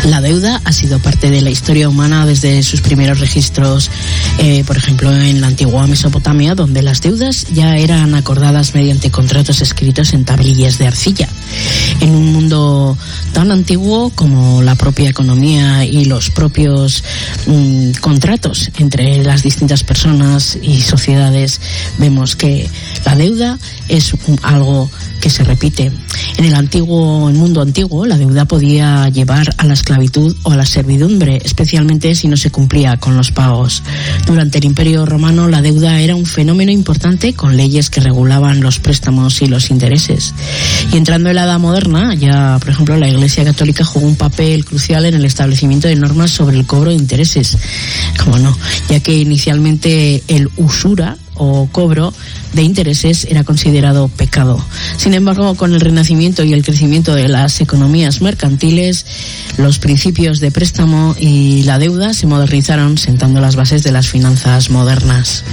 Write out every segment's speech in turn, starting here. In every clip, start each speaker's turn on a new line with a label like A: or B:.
A: La deuda ha sido parte de la historia humana desde sus primeros registros, por ejemplo, en la antigua Mesopotamia, donde las deudas ya eran acordadas mediante contratos escritos en tablillas de arcilla. En un mundo tan antiguo como la propia economía y los propios contratos entre las distintas personas y sociedades, vemos que la deuda es algo que se repite. En el mundo antiguo, la deuda podía llevar a la esclavitud o a la servidumbre, especialmente si no se cumplía con los pagos. Durante el Imperio Romano, la deuda era un fenómeno importante, con leyes que regulaban los préstamos y los intereses. Y entrando en la Edad Moderna, ya, por ejemplo, la Iglesia Católica jugó un papel crucial en el establecimiento de normas sobre el cobro de intereses. Como no, ya que inicialmente el usura o cobro de intereses era considerado pecado. Sin embargo, con el renacimiento y el crecimiento de las economías mercantiles, los principios de préstamo y la deuda se modernizaron, sentando las bases de las finanzas modernas.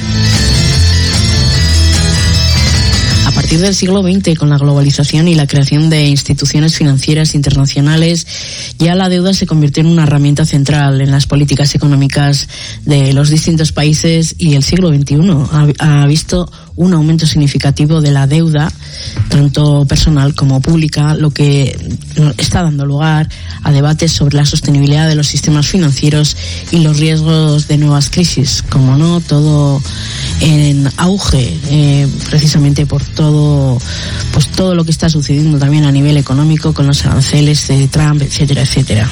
A: A partir del siglo XX, con la globalización y la creación de instituciones financieras internacionales, ya la deuda se convirtió en una herramienta central en las políticas económicas de los distintos países, y el siglo XXI ha visto un aumento significativo de la deuda, tanto personal como pública, lo que está dando lugar a debates sobre la sostenibilidad de los sistemas financieros y los riesgos de nuevas crisis. Como no, todo en auge, precisamente por todo lo que está sucediendo también a nivel económico con los aranceles de Trump, etcétera, etcétera.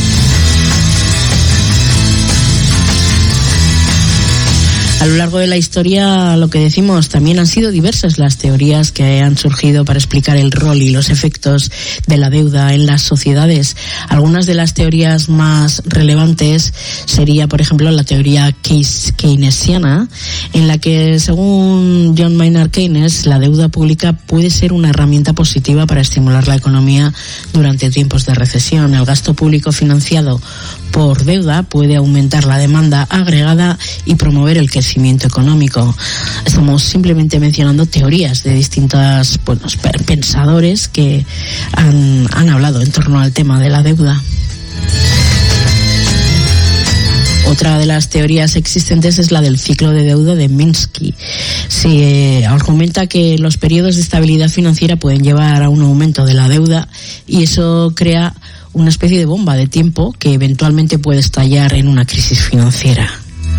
A: A lo largo de la historia, lo que decimos, también han sido diversas las teorías que han surgido para explicar el rol y los efectos de la deuda en las sociedades. Algunas de las teorías más relevantes sería, por ejemplo, la teoría keynesiana, en la que, según John Maynard Keynes, la deuda pública puede ser una herramienta positiva para estimular la economía durante tiempos de recesión. El gasto público financiado por deuda puede aumentar la demanda agregada y promover el crecimiento económico. Estamos simplemente mencionando teorías de distintos pensadores que han hablado en torno al tema de la deuda. Otra de las teorías existentes es la del ciclo de deuda de Minsky. Se argumenta que los periodos de estabilidad financiera pueden llevar a un aumento de la deuda, y eso crea una especie de bomba de tiempo que eventualmente puede estallar en una crisis financiera.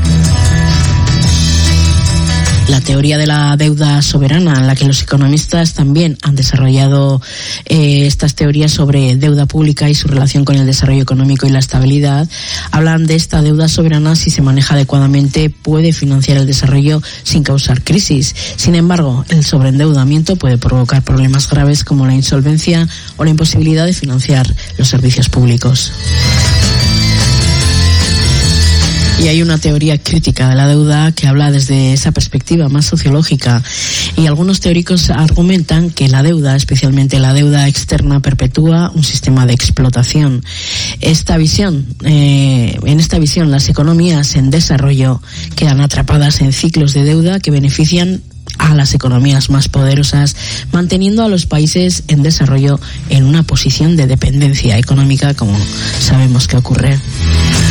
A: La teoría de la deuda soberana, en la que los economistas también han desarrollado estas teorías sobre deuda pública y su relación con el desarrollo económico y la estabilidad, hablan de esta deuda soberana, si se maneja adecuadamente, puede financiar el desarrollo sin causar crisis. Sin embargo, el sobreendeudamiento puede provocar problemas graves como la insolvencia o la imposibilidad de financiar los servicios públicos. Y hay una teoría crítica de la deuda que habla desde esa perspectiva más sociológica, y algunos teóricos argumentan que la deuda, especialmente la deuda externa, perpetúa un sistema de explotación. En esta visión, las economías en desarrollo quedan atrapadas en ciclos de deuda que benefician a las economías más poderosas, manteniendo a los países en desarrollo en una posición de dependencia económica, como sabemos que ocurre.